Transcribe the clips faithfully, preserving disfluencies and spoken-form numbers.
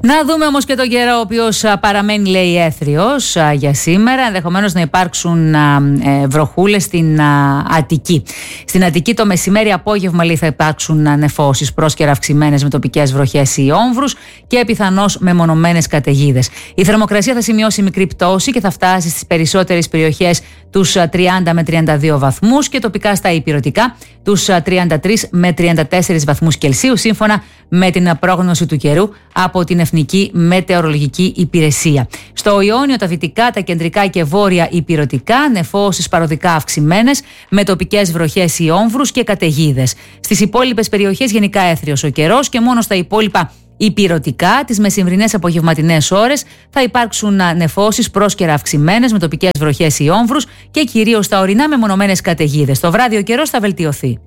Να δούμε όμως και τον καιρό, ο οποίος παραμένει, λέει, έθριος για σήμερα. Ενδεχομένως να υπάρξουν βροχούλες στην Αττική. Στην Αττική το μεσημέρι απόγευμα, λέει, θα υπάρξουν νεφώσεις πρόσκαιρα αυξημένες με τοπικές βροχές ή όμβρους και πιθανώς μεμονωμένες καταιγίδες. Η θερμοκρασία θα σημειώσει μικρή πτώση και θα φτάσει στις περισσότερες περιοχές τους τριάντα με τριάντα δύο βαθμούς και τοπικά στα ηπειρωτικά τους τριάντα τρεις με τριάντα τέσσερις βαθμούς Κελσίου, σύμφωνα με την πρόγνωση του καιρού από την Εθνική Μετεωρολογική Υπηρεσία. Στο Ιόνιο, τα δυτικά, τα κεντρικά και βόρεια ηπειρωτικά, νεφώσεις παροδικά αυξημένες με τοπικές βροχές ή όμβρους και καταιγίδες. Στις υπόλοιπες περιοχές γενικά έθριος ο καιρός και μόνο στα υπόλοιπα ηπειρωτικά, τις μεσημβρινές απογευματινές ώρες θα υπάρξουν νεφώσεις πρόσκαιρα αυξημένες με τοπικές βροχές ή όμβρους και κυρίως στα ορεινά μεμονωμένες καταιγίδες. Το βράδυ ο καιρός θα βελτιωθεί.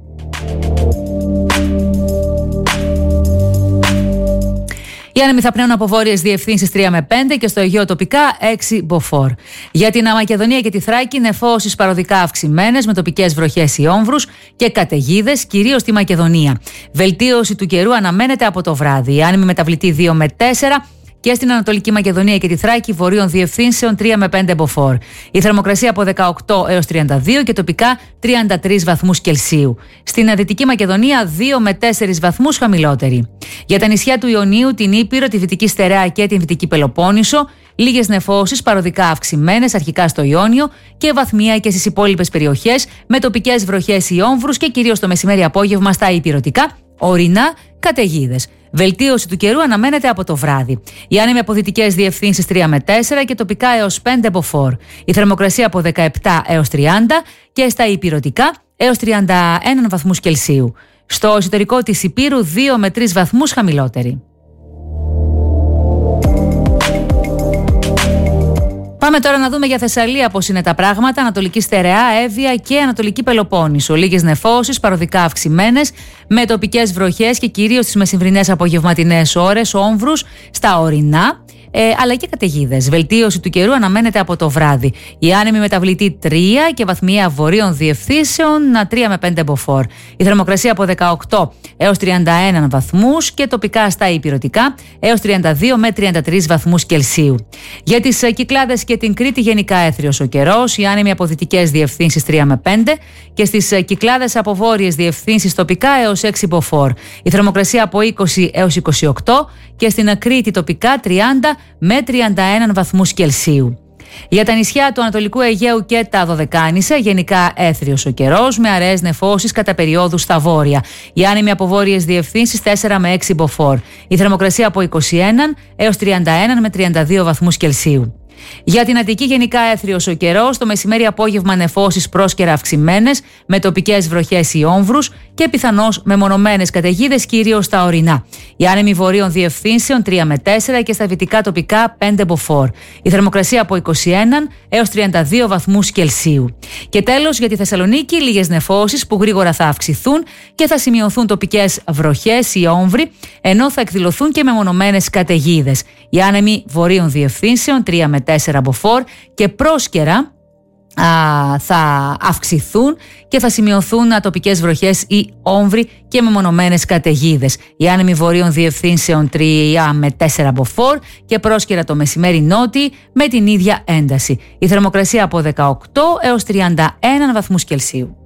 Οι άνεμοι θα πνέουν από βόρειες διευθύνσεις τρία με πέντε και στο Αιγαίο τοπικά έξι μποφόρ. Για την Μακεδονία και τη Θράκη, νεφώσεις παροδικά αυξημένες με τοπικές βροχές ή όμβρους και καταιγίδες, κυρίως στη Μακεδονία. Βελτίωση του καιρού αναμένεται από το βράδυ. Οι άνεμοι μεταβλητοί δύο με τέσσερα. Και στην Ανατολική Μακεδονία και τη Θράκη, βορείων διευθύνσεων τρία με πέντε μποφόρ. Η θερμοκρασία από δεκαοκτώ έως τριάντα δύο και τοπικά τριάντα τρεις βαθμούς Κελσίου. Στην Δυτική Μακεδονία δύο με τέσσερις βαθμούς χαμηλότερη. Για τα νησιά του Ιωνίου, την Ήπειρο, τη Δυτική Στερεά και την Δυτική Πελοπόννησο, λίγες νεφώσεις παροδικά αυξημένες αρχικά στο Ιόνιο και βαθμία και στις υπόλοιπες περιοχές με τοπικές βροχές ή όμβρους και κυρίως το μεσημέρι απόγευμα στα ηπειρωτικά, ορεινά, καταιγίδες. Βελτίωση του καιρού αναμένεται από το βράδυ. Οι άνεμοι από δυτικές διευθύνσεις τρία με τέσσερα και τοπικά έως πέντε μποφόρ. Η θερμοκρασία από δεκαεπτά έως τριάντα και στα ηπειρωτικά έως τριάντα ένα βαθμούς Κελσίου. Στο εσωτερικό της Ηπείρου δύο με τρεις βαθμούς χαμηλότερη. Πάμε τώρα να δούμε για Θεσσαλία πώς είναι τα πράγματα. Ανατολική Στερεά, Εύβοια και Ανατολική Πελοπόννησο. Λίγες νεφώσεις, παροδικά αυξημένες, με τοπικές βροχές και κυρίως στις μεσημβρινές απογευματινές ώρες, όμβρους στα ορεινά. Ε, αλλά και καταιγίδες. Βελτίωση του καιρού αναμένεται από το βράδυ. Η άνεμη μεταβλητή τρία και βαθμία βορείων διευθύνσεων τρία με πέντε μποφόρ. Η θερμοκρασία από δεκαοκτώ έως τριάντα ένα βαθμούς και τοπικά στα ηπειρωτικά έως τριάντα δύο με τριάντα τρεις βαθμούς Κελσίου. Για τις Κυκλάδες και την Κρήτη γενικά έθριος ο καιρός. Η άνεμη από δυτικές διευθύνσεις τρία με πέντε και στις Κυκλάδες από βόρειες διευθύνσεις τοπικά έως έξι μποφόρ. Η θερμοκρασία από είκοσι έως είκοσι οκτώ και στην Κρήτη τοπικά τριάντα με τριάντα ένα βαθμούς Κελσίου. Για τα νησιά του Ανατολικού Αιγαίου και τα Δωδεκάνησα, γενικά έθριος ο καιρός, με αραιές νεφώσεις κατά περιόδους στα βόρεια. Οι άνεμοι από βόρειες διευθύνσεις τέσσερα με έξι μποφόρ. Η θερμοκρασία από είκοσι ένα έως τριάντα ένα με τριάντα δύο βαθμούς Κελσίου. Για την Αττική γενικά έθριος ο καιρός, το μεσημέρι απόγευμα νεφώσεις πρόσκαιρα αυξημένες με τοπικές βροχές ή όμβρους και πιθανώς μεμονωμένες καταιγίδες κυρίως στα ορεινά. Οι άνεμοι βορείων διευθύνσεων τρία με τέσσερα και στα δυτικά τοπικά πέντε μποφόρ. Η θερμοκρασία από είκοσι ένα έως τριάντα δύο βαθμούς Κελσίου. Και τέλος για τη Θεσσαλονίκη, λίγες νεφώσεις που γρήγορα θα αυξηθούν και θα σημειωθούν τοπικές βροχές ή όμβροι, ενώ θα εκδηλωθούν και μεμονωμένες καταιγίδες. Οι άνεμοι βορείων διευθύνσεων τρία με τέσσερα μποφόρ και πρόσκαιρα α, θα αυξηθούν και θα σημειωθούν τοπικές βροχές ή όμβροι και μεμονωμένες καταιγίδες. Οι άνεμοι βορείων διευθύνσεων τρία με τέσσερα μποφόρ και πρόσκαιρα το μεσημέρι νότιοι με την ίδια ένταση. Η θερμοκρασία από δεκαοκτώ έως τριάντα ένα βαθμούς Κελσίου.